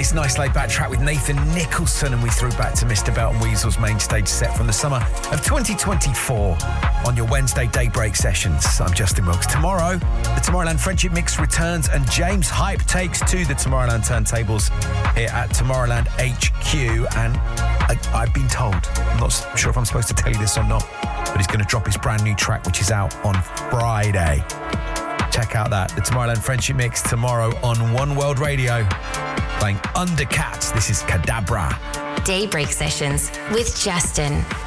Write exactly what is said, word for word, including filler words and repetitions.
Nice, nice laid back track with Nathan Nicholson, and we threw back to Mister Belt and Weasel's main stage set from the summer of twenty twenty-four on your Wednesday Daybreak sessions. I'm Justin Wilkes. Tomorrow, the Tomorrowland Friendship Mix returns, and James Hype takes to the Tomorrowland turntables here at Tomorrowland H Q. And I, I've been told, I'm not sure if I'm supposed to tell you this or not, but he's going to drop his brand new track, which is out on Friday. Check out that, the Tomorrowland Friendship Mix tomorrow on One World Radio, playing Undercats. This is Cadabra. Daybreak sessions with Justin.